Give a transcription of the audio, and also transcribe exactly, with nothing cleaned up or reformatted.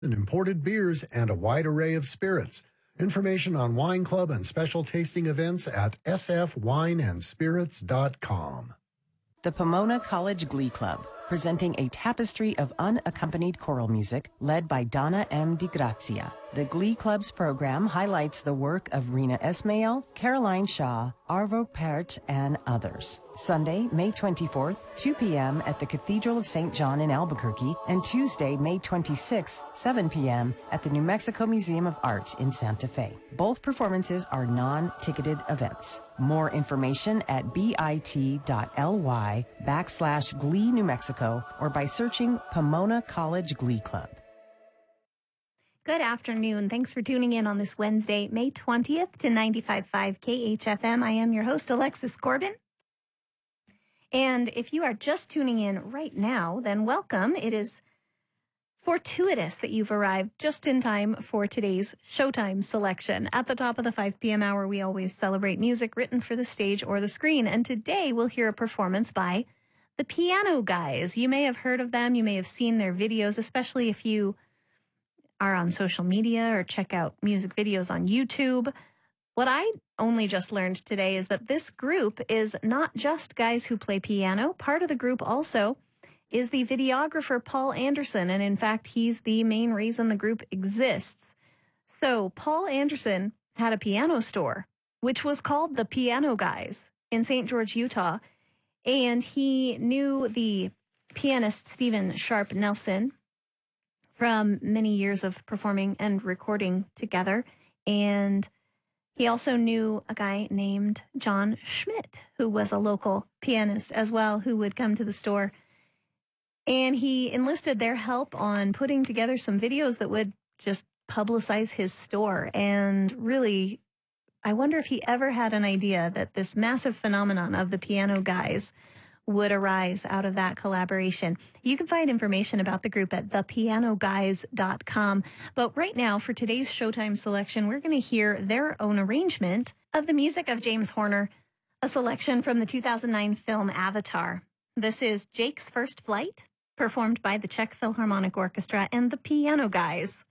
and imported beers, and a wide array of spirits. Information on Wine Club and special tasting events at s f wine and spirits dot com. The Pomona College Glee Club, presenting a tapestry of unaccompanied choral music led by Donna M. DiGrazia. The Glee Club's program highlights the work of Rena Esmail, Caroline Shaw, Arvo Pärt, and others. Sunday, May twenty-fourth, two p.m. at the Cathedral of Saint John in Albuquerque, and Tuesday, May twenty-sixth, seven p.m. at the New Mexico Museum of Art in Santa Fe. Both performances are non-ticketed events. More information at bit.ly backslash Glee New Mexico or by searching Pomona College Glee Club. Good afternoon. Thanks for tuning in on this Wednesday, May twentieth to ninety-five point five K H F M. I am your host, Alexis Corbin. And if you are just tuning in right now, then welcome. It is fortuitous that you've arrived just in time for today's Showtime selection. At the top of the five p.m. hour, we always celebrate music written for the stage or the screen. And today we'll hear a performance by the Piano Guys. You may have heard of them. You may have seen their videos, especially if you are on social media or check out music videos on YouTube. What I only just learned today is that this group is not just guys who play piano. Part of the group also is the videographer Paul Anderson, and in fact, he's the main reason the group exists. So Paul Anderson had a piano store, which was called the Piano Guys in Saint George, Utah, and he knew the pianist Stephen Sharp Nelson from many years of performing and recording together. And he also knew a guy named John Schmidt, who was a local pianist as well, who would come to the store. And he enlisted their help on putting together some videos that would just publicize his store. And really, I wonder if he ever had an idea that this massive phenomenon of the Piano Guys would arise out of that collaboration. You can find information about the group at the piano guys dot com. But right now, for today's Showtime selection, we're going to hear their own arrangement of the music of James Horner, a selection from the two thousand nine film Avatar. This is Jake's First Flight, performed by the Czech Philharmonic Orchestra and the Piano Guys.